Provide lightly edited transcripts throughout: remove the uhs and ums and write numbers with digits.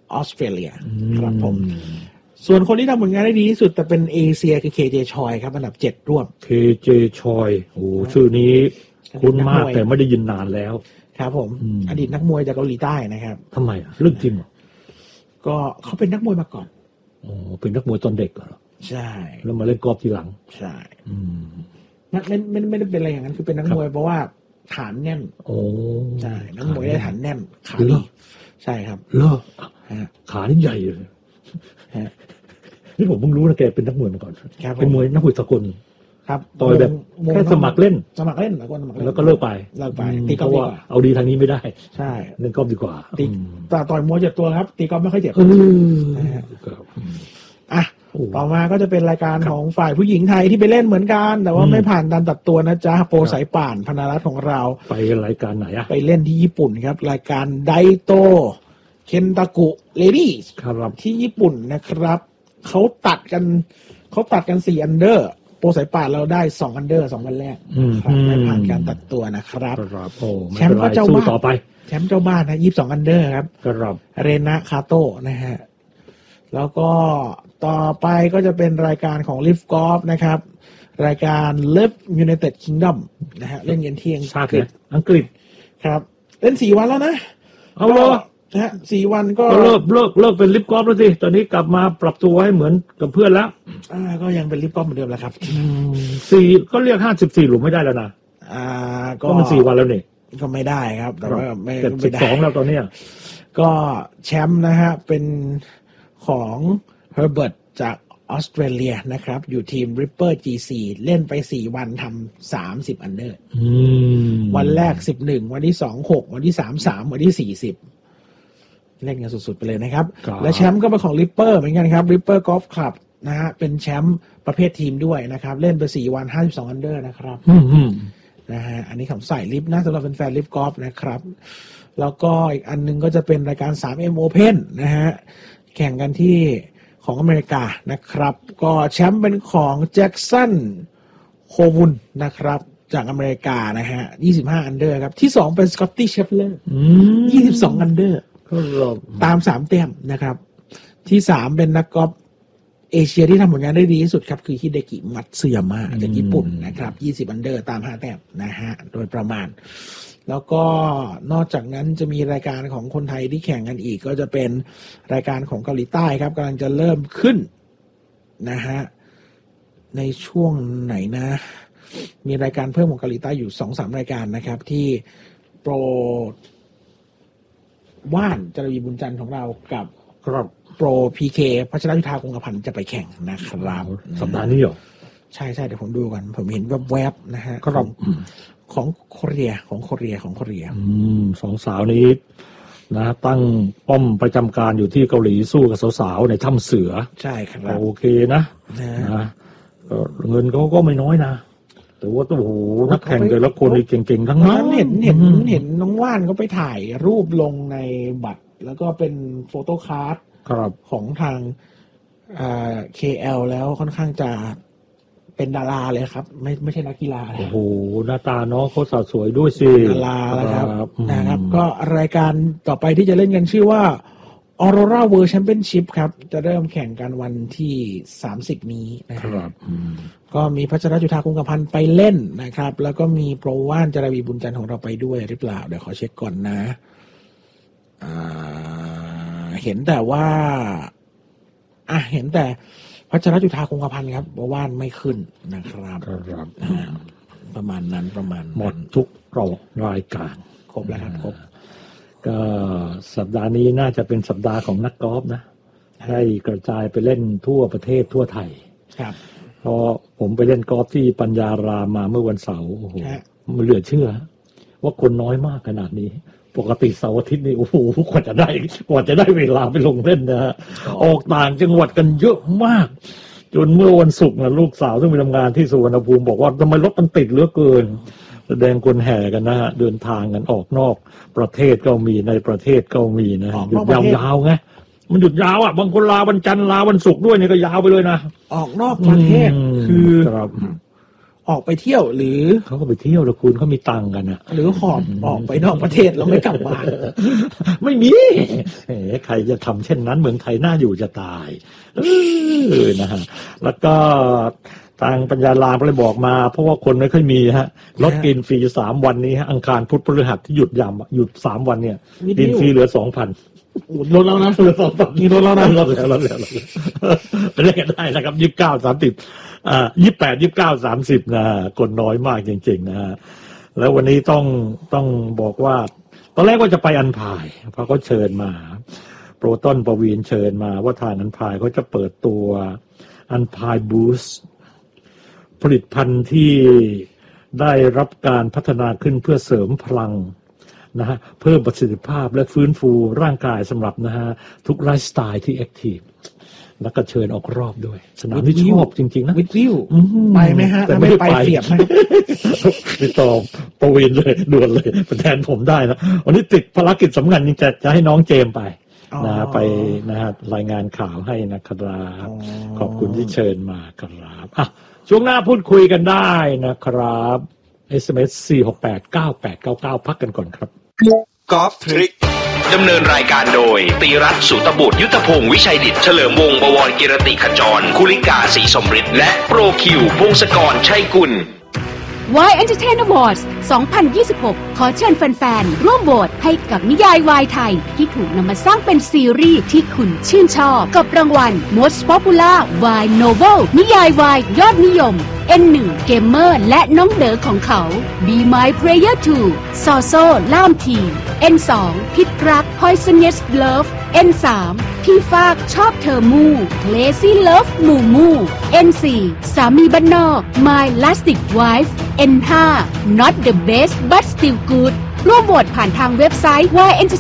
ออสเตรเลียครับผมส่วนคนที่ทำผลงานได้ดีที่สุดแต่เป็นเอเชียคือ KJ Choi ครับอันดับ7ร่วม KJ Choi โอ้ชื่อนี้คุ้นมากแต่ไม่ได้ยินนานแล้วครับผมอดีตนักมวยจากเกาหลีใต้นะครับทำไมเรื่องจริงก็เขาเป็นนักมวยมาก่อนอ๋อเป็นนักมวยตอนเด็กเหรอใช่แล้วมาเล่นกอล์ฟทีหลังใช่ไม่ได้เป็นอะไรอย่างนั้นคือเป็นนักมวยเพราะว่าฐานแน่นโอ้ใช่นักมวยได้ฐานแน่นขาดีใช่ครับเลิกขานี่ใหญ่เลยนี่ผมเพิ่งรู้นะแกเป็นนักมวยมาก่อนเป็นมวยนักมวยสากลครับต่อยแบบแค่สมัครเล่นแล้วก็เลิกไปตีกอล์ฟดีกว่าเอาดีทางนี้ไม่ได้ใช่เล่นกอล์ฟดีกว่าแต่ต่อยมวยเจ็บตัวครับตีกอล์ฟไม่ค่อยเจ็บอ่ะต่อมาก็จะเป็นรายการของฝ่ายผู้หญิงไทยที่ไปเล่นเหมือนกันแต่ว่าไม่ผ่านการตัดตัวนะจ๊ะโปรสายป่านพนารัตน์ของเราไปรายการไหนอะไปเล่นที่ญี่ปุ่นครับรายการไดโตเคนตากุเลดี้ที่ญี่ปุ่นนะครับเขาตัดกัน4 อันเดอร์โปรสายป่านเราได้2 อันเดอร์2 วันแรกไม่ผ่านการตัดตัวนะครับแชมป์ก็เจ้าบ้านแชมป์เจ้าบ้านนะ22 อันเดอร์ครับเรนะคาโต้นะฮะแล้วก็ต่อไปก็จะเป็นรายการของ Live Golf นะครับรายการ Live United Kingdom นะฮะเล่นเย็นเที่ยงอังกฤษครับเล่น4 วันแล้วนะเอาเลยนะฮะ4 วันก็เลิกเป็น Live Golf แล้วสิตอนนี้กลับมาปรับตัวให้เหมือนกับเพื่อนแล้วก็ยังเป็น Live Golf เหมือนเดิมแหละครับ 4ก็เรียก54หลุมไม่ได้แล้วนะก็มัน4 วันแล้วนี่ก็ไม่ได้ครับแต่ว่าไม่ 12แล้วตอนนี้ก็แชมป์นะฮะเป็นของเฮอร์เบิร์ตจากออสเตรเลียนะครับอยู่ทีม Ripper GC เล่นไป4 วันทำ30 อันเดอร์วันแรก11วันที่2 6วันที่3 3วันที่40เล่นกันสุดๆไปเลยนะครับและแชมป์ก็เป็นของ Ripper เหมือนกันครับ Ripper Golf Club นะฮะเป็นแชมป์ประเภททีมด้วยนะครับเล่นไป4 วัน52 อันเดอร์นะครับนะฮะอันนี้ของสายลิฟนะสำหรับแฟนลิฟกอล์ฟนะครับแล้วก็อีกอันนึงก็จะเป็นรายการ 3M Open นะฮะแข่งกันที่ของอเมริกานะครับก็แชมป์เป็นของแจ็คสันโควุนนะครับจากอเมริกานะฮะ25 อันเดอร์ครับที่2เป็นสกอตตี้เชฟเลอร์22 อันเดอร์ตาม3 แต้มนะครับที่3เป็นนักกอล์ฟเอเชียที่ทำผลงานได้ดีที่สุดครับคือฮิเดกิมัตสึยามะจากญี่ปุ่นนะครับ20 อันเดอร์ตาม5 แต้มนะฮะโดยประมาณแล้วก็นอกจากนั้นจะมีรายการของคนไทยที่แข่งกันอีกก็จะเป็นรายการของเกาหลีใต้ครับกำลังจะเริ่มขึ้นนะฮะในช่วงไหนนะมีรายการเพิ่มของเกาหลีใต้อยู่ 2-3 รายการนะครับที่โปรว่านจรวีบุญจันทร์ของเรากับโปรพีเคพัชรยุทธาคงกระพันธ์จะไปแข่งนะครับสัปดาห์นี้เหรอใช่เดี๋ยวผมดูกันผมเห็นแวบๆนะฮะของโคเรีย 2 สาวนี้นะตั้งป้อมประจำการอยู่ที่เกาหลีสู้กับสาวๆในถ้ำเสือใช่ครับโอเคนะเงินเขาก็ไม่น้อยนะแต่ว่าโอ้โหนักแข่งแต่ละคนเก่งๆทั้งนั้นเห็นน้องว่านเขาไปถ่ายรูปลงในบัตรแล้วก็เป็นโฟโต้การ์ดของทางKL แล้วค่อนข้างจะเป็นดาราเลยครับไม่ใช่นักกีฬาโอ้โหหน้าตาน้องเขาสาวสวยด้วยสิดาราแล้วครับนะครับก็รายการต่อไปที่จะเล่นกันชื่อว่า Aurora World Championship ครับจะเริ่มแข่งกันวันที่30นี้นะครับก็มีพัชรจุฑาคงกระพันธ์ไปเล่นนะครับแล้วก็มีโปรว่านจรวีบุญจันทร์ของเราไปด้วยหรือเปล่าเดี๋ยวขอเช็คก่อนนะเห็นแต่ว่าเห็นแต่พัชรจุฑาคงกระพันธ์ครับบอกว่าไม่ขึ้นนะครับประมาณนั้นหมดทุกรายการครบแล้วครับครบก็สัปดาห์นี้น่าจะเป็นสัปดาห์ของนักกอล์ฟนะให้กระจายไปเล่นทั่วประเทศทั่วไทยครับเพราะผมไปเล่นกอล์ฟที่ปัญญารามมาเมื่อวันเสาร์โอ้โหมันเหลือเชื่อว่าคนน้อยมากขนาดนี้ปกติเสาร์อาทิตย์นี่โอ้โหกว่าจะได้เวลาไปลงเล่นนะฮะออกต่างจังหวัดกันเยอะมากจนเมื่อวันศุกร์นะลูกสาวซึ่งไปทำงานที่สุวรรณภูมิบอกว่าทำไมรถมันติดเหลือเกินแสดงคนแห่กันนะฮะเดินทางกันออกนอกประเทศก็มีในประเทศก็มีนะหยุดยาวๆไงมันหยุดยาวอ่ะบางคนลาวันจันทร์ลาวันศุกร์ด้วยนี่ก็ยาวไปเลยนะออกนอกประเทศคือออกไปเที่ยวหรือเขาก็ไปเที่ยวแล้วคุณเขามีตังค์กันอะหรือหอบออกไปนอกประเทศแล้วไม่กลับบ้านไม่มีใครจะทำเช่นนั้นเมืองไทยน่าอยู่จะตายนะฮะแล้วก็ทางปัญญารามก็เลยบอกมาเพราะว่าคนไม่ค่อยมีฮะลดกินฟรี3 วันนี้ฮะอังคารพุธพฤหัสที่หยุด3 วันเนี่ยกินฟรีเหลือ 2,000 ลดแล้วนะเหลือ 2,000นี่ลดแล้วนะลดแล้วไปเล่นกันได้นะครับ29 30 28 29 30นะคนน้อยมากจริงๆนะฮะแล้ววันนี้ต้องบอกว่าตอนแรกว่าจะไปอันพายเพราะเขาเชิญมาโปรต้นประวีนเชิญมาว่าทางอันพายเขาจะเปิดตัวอันพายบูสต์ผลิตภัณฑ์ที่ได้รับการพัฒนาขึ้นเพื่อเสริมพลังนะฮะเพิ่มประสิทธิภาพและฟื้นฟูร่างกายสำหรับนะฮะทุกไลฟ์สไตล์ที่แอคทีฟแล้วก็เชิญออกรอบด้วยสนามที่ชอบจริงๆนะวิทวิวไปไหมฮะแต่ไม่ไปเสียบไหมติดต่อประวินเลยด่วนเลยแทนผมได้นะวันนี้ติดภารกิจสำคัญจริงๆจะให้น้องเจมไปนะไปนะฮะรายงานข่าวให้นะครับขอบคุณที่เชิญมาครับช่วงหน้าพูดคุยกันได้นะครับ SMS 4689899พักกันก่อนครับกอล์ฟทริคดำเนินรายการโดยตีรัตน์สุตบุตรยุทธพงศ์วิชัยดิษฐ์เฉลิมวงศ์บวรกิรติขจรคุลิกาศรีสมฤทธิ์และโปรคิวพงศกรชัยกุล Y Entertain Awards 2026 ขอเชิญแฟนๆร่วมโหวตให้กับนิยายวายไทยที่ถูกนำมาสร้างเป็นซีรีส์ที่คุณชื่นชอบกับรางวัล Most Popular Y Novel นิยายวายยอดนิยม N1 Gamer และน้องเด๋อของเขา Be My Player 2 ซอโซ่ล่ามที N2 พิษรัก Poisonous Love N3 พี่ฟากชอบเธอมู Lazy Love มูมู N4 สามีบ้านนอก My Lastic Wife N5 Not the best but still good ร่วมโหวตผ่านทางเว็บไซต์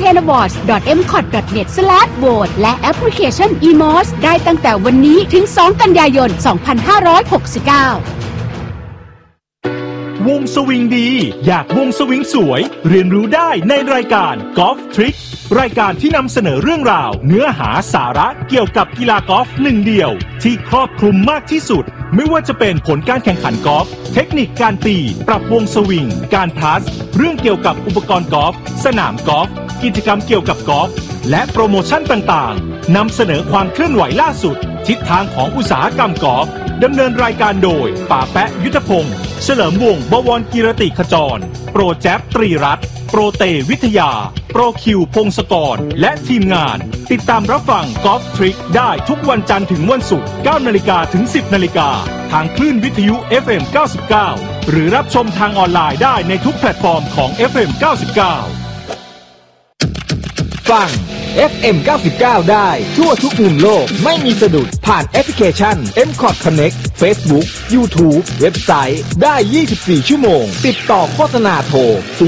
yentertainawards.mcot.net/vote และแอปพลิเคชัน eMOS ได้ตั้งแต่วันนี้ถึง2 กันยายน 2569 วงสวิงดีอยากวงสวิงสวยเรียนรู้ได้ในรายการ Golf Trick รายการที่นำเสนอเรื่องราวเนื้อหาสาระเกี่ยวกับกีฬากอล์ฟหนึ่งเดียวที่ครอบคลุมมากที่สุดไม่ว่าจะเป็นผลการแข่งขันกอล์ฟเทคนิคการตีปรับวงสวิงการพลัสเรื่องเกี่ยวกับอุปกรณ์กอล์ฟสนามกอล์ฟกิจกรรมเกี่ยวกับกอล์ฟและโปรโมชั่นต่างๆนำเสนอความเคลื่อนไหวล่าสุดทิศทางของอุตสาหกรรมกอล์ฟดำเนินรายการโดยป่าแปะยุทธพงศ์เฉลิมวงศ์บวรกิรติขจรโปรแจ๊บตรีรัตน์โปรเตวิทยาโปรคิวพงศกรและทีมงานติดตามรับฟังกอล์ฟทริคได้ทุกวันจันทร์ถึงวันศุกร์ 9:00 นถึง 10:00 นทางคลื่นวิทยุ FM 99หรือรับชมทางออนไลน์ได้ในทุกแพลตฟอร์มของ FM 99 ฟัง FM 99ได้ทั่วทุกมุมโลกไม่มีสะดุดผ่านแอปพลิเคชัน MCOT Connect Facebook YouTube เว็บไซต์ได้24ชั่วโมงติดต่อโฆษณาโทร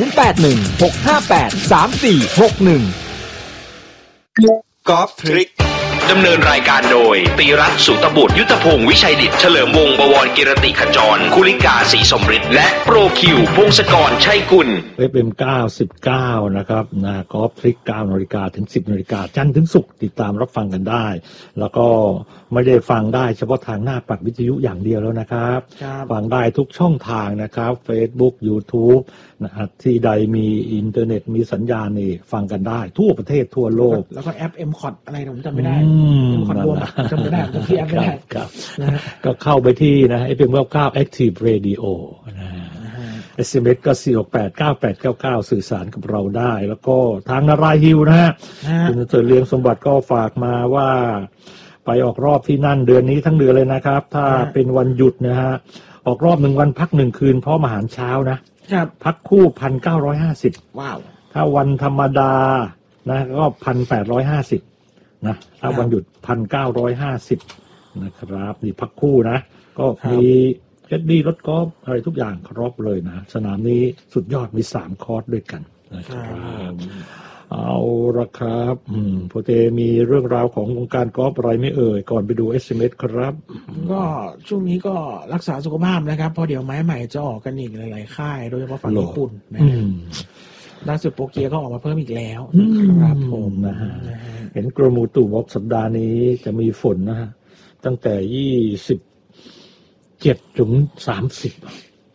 0816583461 กอล์ฟทริคดำเนินรายการโดยตีรัตน์สุตบุตรยุทธพงศ์วิชัยดิษฐ์เฉลิมวงศ์บวรกิรติขจรคุลิกาศรีสมฤทธิ์และโปรคิวพงศกรชัยกุล FM 99นะครับกอล์ฟทริค 9:00 นถึง 10:00 นจันทร์ถึงศุกร์ติดตามรับฟังกันได้แล้วก็ไม่ได้ฟังได้เฉพาะทางหน้าปัดวิทยุอย่างเดียวแล้วนะครับฟังได้ทุกช่องทางนะครับ Facebook YouTube นะที่ใดมีอินเทอร์เน็ตมีสัญญาณนี่ฟังกันได้ทั่วประเทศทั่วโลกแล้วก็แอป MCOT อะไรผมจำไม่ได้ MCOT รวมจำไม่ได้ผมที่แอปไม่ได้ครับก็เข้าไปที่นะ FM 99 Active Radio นะSMS ก็4689899สื่อสารกับเราได้แล้วก็ทางนารายฮิลนะฮะคุณเสริญเลี้ยงสมบัติก็ฝากมาว่าไปออกรอบที่นั่นเดือนนี้ทั้งเดือนเลยนะครับถ้าเป็นวันหยุดนะฮะออกรอบ1 วันพัก1 คืนพร้อมอาหารเช้านะครับพักคู่ 1,950 ว้าวถ้าวันธรรมดานะก็ 1,850 นะถ้าวันหยุด 1,950 นะครับนี่พักคู่นะก็มีเอ็ดดี้รถกอล์ฟอะไรทุกอย่างครบเลยนะสนามนี้สุดยอดมี3คอร์สด้วยกันนะครับเอาละครับโปรเตมีเรื่องราวของวงการกอล์ฟอะไรไม่เอ่ยก่อนไปดู SMS ครับก็ช่วงนี้ก็รักษาสุขภาพนะครับเพราะเดี๋ยวไม้ใหม่จะออกกันอีกหลายๆค่ายโดยเฉพาะฝั่งญี่ปุ่นนะล่าสุดโปรเกียก็ออกมาเพิ่มอีกแล้วครับผมนะฮะเห็นกรมอุตุบอกสัปดาห์นี้จะมีฝนนะฮะตั้งแต่27 ถึง 30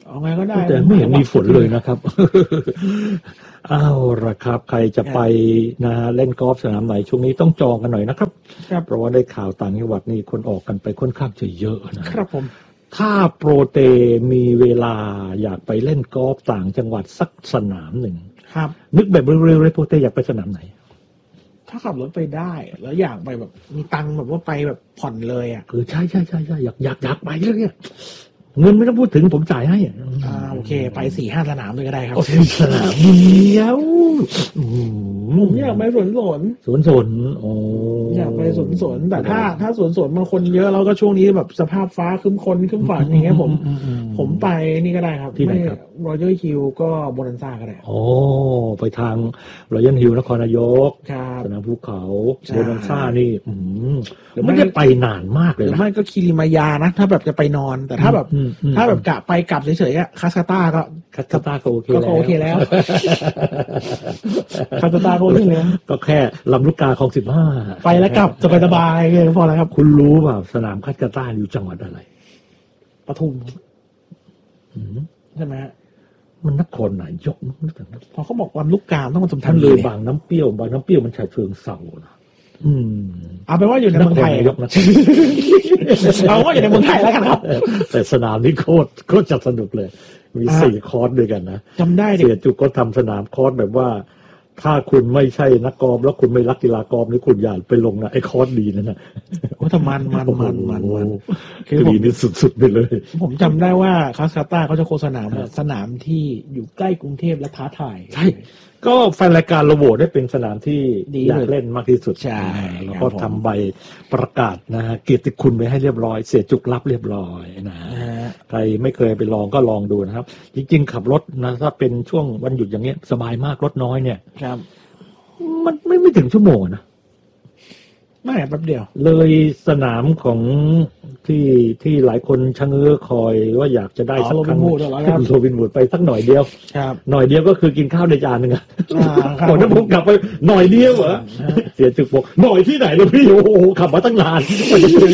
เอาไงก็ได้แต่ไม่เห็นมีฝนเลยนะครับอ้าวละครับใครจะไปนะเล่นกอล์ฟสนามไหนช่วงนี้ต้องจองกันหน่อยนะครับเพราะว่าได้ข่าวต่างจังหวัดนี่คนออกกันไปค่อนข้างจะเยอะนะครับผมถ้าโปรเตมีเวลาอยากไปเล่นกอล์ฟต่างจังหวัดสักสนามหนึ่งครับนึกแบบเร็วๆเลยโปรเตอยากไปสนามไหนถ้าขับรถไปได้แล้วอยากไปแบบมีตังค์แบบว่าไปแบบผ่อนเลยอ่ะใช่อยากไปเลยเนี่ยเงินไม่ต้องพูดถึงผมจ่ายให้โอเคไป 4-5 สนามเลยก็ได้ครับสนามเดียวผมอยากไปสวนโอ้อยากไปสวนแต่ถ้าสวนมันคนเยอะแล้วก็ช่วงนี้แบบสภาพฟ้าครึ้มฝนอย่างเงี้ยผมไปนี่ก็ได้ครับที่ไหนครับรอยัลฮิลก็โบนันซ่าก็ได้โอ้ไปทางรอยัลฮิลนครนายกสนามภูเขาโบนันซ่านี่ไม่ได้ไปนานมากเลยนะไม่ก็คิริมายานะถ้าแบบจะไปนอนแต่ถ้าแบบกะไปกลับเฉยๆอะคาสตาก็โอเคแล้วคาสตาโอเคแล้วก็แค่ลำลูกกาคลอง15 ไปแล้วกลับสบายๆพอแล้วครับคุณรู้เปล่าสนามคาสตาอยู่จังหวัดอะไรปทุมใช่ไหมมันนครนายกพอเขาบอกวันลูกกาต้องมาสมทันเลยบางน้ำเปรี้ยวมันฉะเชิงเทรานะเอาไปว่าอยู่ในเมืองไทยยกนะเอาว่าอยู่ในเมืองไทยแล้วกันครับแต่สนามนี้โคตรจัดสนุกเลยมี4คอร์สด้วยกันนะจำได้เสียจุกก็ทำสนามคอร์สแบบว่าถ้าคุณไม่ใช่นักกอล์ฟแล้วคุณไม่รักกีฬากอล์ฟนี่คุณอย่าไปลงนะไอ้คอร์สดีนั่นนะโอ้ทำมันคือดีนี่สุดๆไปเลยผมจำได้ว่าคาสตาเขาจะโฆษณาสนามที่อยู่ใกล้กรุงเทพและท้าทายใช่ก็แฟนรายการระโหวตได้เป็นสนามที่อยากเล่นมากที่สุดใช่แล้วก็ทำใบประกาศนะเกียรติคุณไว้ให้เรียบร้อยเสียจุกรับเรียบร้อยนะใครไม่เคยไปลองก็ลองดูนะครับจริงๆขับรถนะถ้าเป็นช่วงวันหยุดอย่างเงี้ยสบายมากรถน้อยเนี่ยครับมันไม่ถึงชั่วโมงนะไม่แป๊บเดียวเลยสนามของที่หลายคนชะเง้อคอยว่าอยากจะได้สักครั้งโรบินวูดไปสักหน่อยเดียวหน่อยเดียวก็คือกินข้าวในจานนึงอ่ะพอถ้าผมกลับไปหน่อยเดียวเหรอเสียจุกบอกหน่อยที่ไหนแล้วพี่โอ้โหขับมาตั้งนานกว่าจะถึง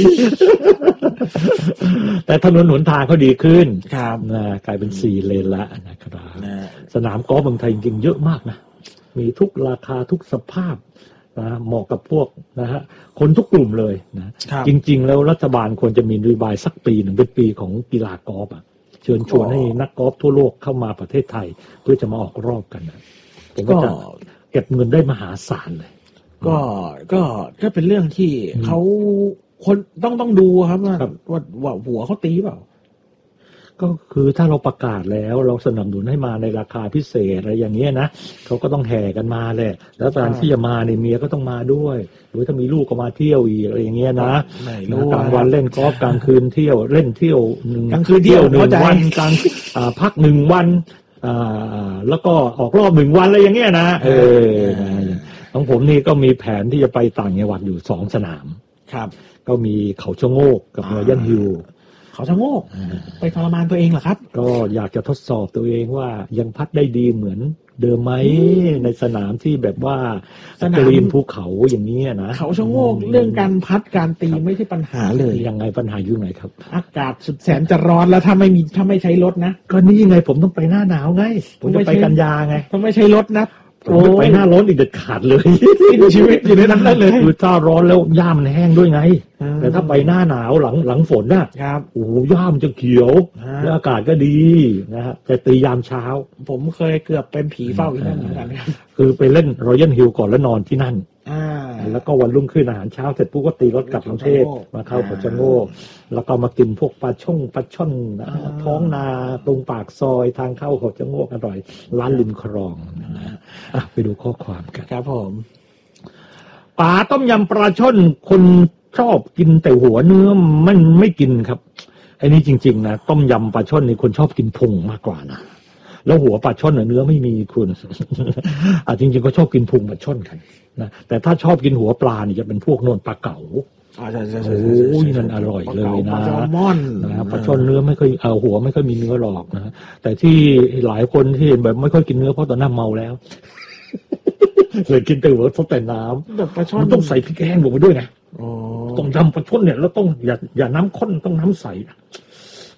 แต่ถนนหนทางเขาดีขึ้นนะกลายเป็น4 เลนละนะครับสนามกอล์ฟเมืองไทยจริงๆเยอะมากนะมีทุกราคาทุกสภาพนะเหมาะกับพวกนะฮะคนทุกกลุ่มเลยนะจริงๆแล้วรัฐบาลควรจะมีนโยบายสักปีหนึ่งเป็นปีของกีฬากอล์ฟเชิญชวนให้นักกอล์ฟทั่วโลกเข้ามาประเทศไทยเพื่อจะมาออกรอบกันนะผมก็จะเก็บเงินได้มหาศาลเลยก็เป็นเรื่องที่เขาคนต้องดูครับว่าหัวเขาตีเปล่าก็คือถ้าเราประกาศแล้วเราสนับสนุนให้มาในราคาพิเศษอะไรอย่างเงี้ยนะเขาก็ต้องแห่กันมาแหละแล้วตอนที่จะมาเนี่ยเมียก็ต้องมาด้วยหรือถ้ามีลูกก็มาเที่ยวอีกอะไรอย่างเงี้ยนะกลางวันเล่นกอล์ฟกลางคืนเที่ยวเล่นเที่ยวกลางคืนเที่ยว 1 วันกลางพัก1 วันแล้วก็ออกรอบ1 วันอะไรอย่างเงี้ยนะของผมนี่ก็มีแผนที่จะไปต่างจังหวัดอยู่2 สนามครับก็มีเขาชะโงกกับรอยัลฮิลเขาชะโงกไปทรมานตัวเองเหรอครับก็อยากจะทดสอบตัวเองว่ายังพัดได้ดีเหมือนเดิมไหมในสนามที่แบบว่าสนามริมภูเขาอย่างนี้นะเขาชะโงกเรื่องการพัดการตีไม่ใช่ปัญหาเลยยังไงปัญหาอยู่ไหนครับอากาศสุดแสนจะร้อนแล้วถ้าไม่ใช้รถนะก็นี่ไงผมต้องไปหน้าหนาวไงผมจะไปกันยาไงถ้าไม่ใช้รถนะไปหน้าร้อนอีกเด็ดขาดเลยชีวิตอยู่ในนั้นได้เลยคือถ้าร้อนแล้วหญ้ามันแห้งด้วยไงแต่ถ้าไปหน้าหนาวหลังฝนน่ะโอ้โหหญ้ามันจะเขียวแล้วอากาศก็ดีนะฮะแต่ตียามเช้าผมเคยเกือบเป็นผีเฝ้าที่นั่นเหมือนกันคือไปเล่นรอยัลฮิลก่อนแล้วนอนที่นั่นแล้วก็วันรุ่งขึ้นอาหารเช้าเสร็จปุ๊บก็ตีรถกลับกรุงเทพมาเข้าเขาชะโงกแล้วก็มากินพวกปลาช่อนท้องนาตรงปากซอยทางเข้าเขาชะโงกอร่อยร้านริมคลองนะไปดูข้อความกันครับผมปลาต้มยำปลาช่อนคนชอบกินแต่หัวเนื้อมันไม่กินครับไอ้นี่จริงๆนะต้มยำปลาช่อนนี่คนชอบกินพุงมากกว่านะแล้วหัวปลาช่อนเนื้อไม่มีคุณจริงๆก็ชอบกินพุงปลาช่อนกันนะแต่ถ้าชอบกินหัวปลานี่จะเป็นพวกโนนปลาเก๋าใช่โอ้ยนั่นอร่อยเลยนะปลาช่อนเนื้อไม่ค่อยหัวไม่ค่อยมีเนื้อหรอกนะแต่ที่หลายคนที่เห็นแบบไม่ค่อยกินเนื้อเพราะตอนนั้นเมาแล้วเลยกินแต่หัวซดแต่น้ำแบบปลาช่อนต้องใส่พริกแห้งลงไปด้วยไงต้มยำปลาช่อนเนี่ยแล้วต้องอย่าน้ำข้นต้องน้ำใสโ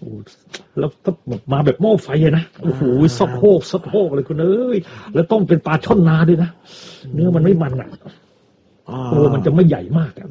อ้แล้วถ้ามาแบบหม้อไฟนะโอ้โหสะโพกเลยคุณเอ้ยแล้วต้องเป็นปลาช่อนนาด้วยนะเนื้อมันไม่มันอ่ะตัวมันจะไม่ใหญ่มาก